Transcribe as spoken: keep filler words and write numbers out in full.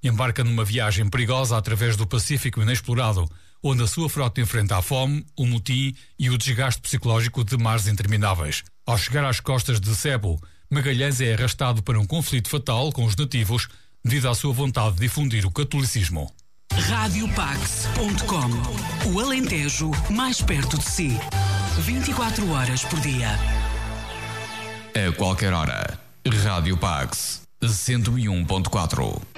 embarca numa viagem perigosa através do Pacífico inexplorado, onde a sua frota enfrenta a fome, o motim e o desgaste psicológico de mares intermináveis. Ao chegar às costas de Cebu, Magalhães é arrastado para um conflito fatal com os nativos devido à sua vontade de difundir o catolicismo. rádio pax ponto com. O Alentejo mais perto de si. vinte e quatro horas por dia. A qualquer hora. Rádio Pax cento e um ponto quatro.